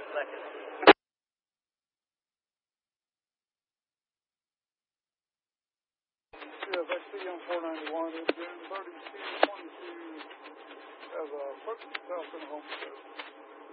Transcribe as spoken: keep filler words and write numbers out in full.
seconds. Yes, I see on four ninety-one, it's in thirty-two twenty-two, as a foot south in Homestead.